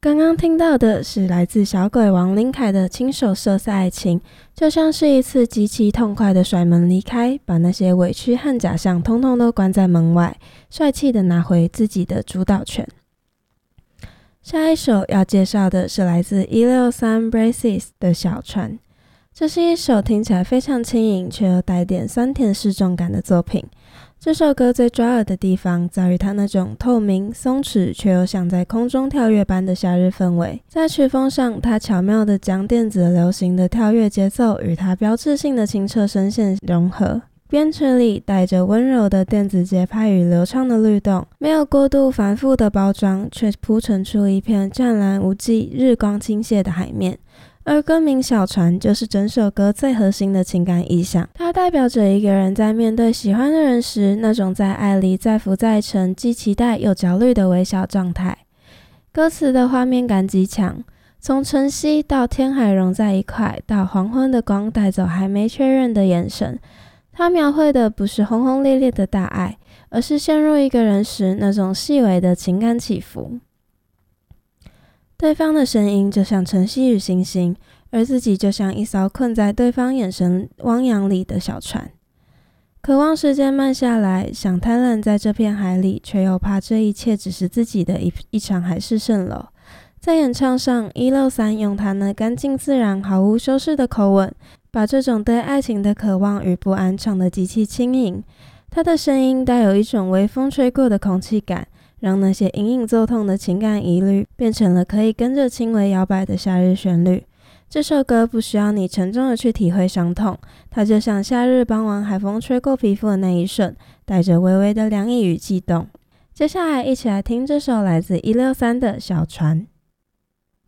刚刚听到的是来自小鬼王林凯的亲手色色爱情，就像是一次极其痛快的甩门离开，把那些委屈和假象通通都关在门外，帅气的拿回自己的主导权。下一首要介绍的是来自163 Braces 的小船，这是一首听起来非常轻盈却又带点酸甜适中感的作品。这首歌最抓耳的地方在于它那种透明、松弛却又像在空中跳跃般的夏日氛围。在曲风上，它巧妙地将电子流行的跳跃节奏与它标志性的清澈声线融合，编曲里带着温柔的电子节拍与流畅的律动，没有过度繁复的包装，却铺陈出一片湛蓝无际、日光倾泻的海面。而歌名小船就是整首歌最核心的情感意象，它代表着一个人在面对喜欢的人时那种在爱里再浮再沉，既期待又焦虑的微小状态。歌词的画面感极强，从晨曦到天海融在一块，到黄昏的光带走还没确认的眼神，它描绘的不是轰轰烈烈的大爱，而是陷入一个人时那种细微的情感起伏。对方的声音就像晨曦与星星，而自己就像一艘困在对方眼神汪洋里的小船，渴望时间慢下来，想贪婪在这片海里，却又怕这一切只是自己的一场海市蜃楼。在演唱上，163用他那干净自然、毫无修饰的口吻，把这种对爱情的渴望与不安唱得极其轻盈。他的声音带有一种微风吹过的空气感，让那些隐隐作痛的情感疑虑变成了可以跟着轻微摇摆的夏日旋律。这首歌不需要你沉重的去体会伤痛，它就像夏日傍晚海风吹过皮肤的那一瞬，带着微微的凉意与悸动。接下来一起来听这首来自163的小船。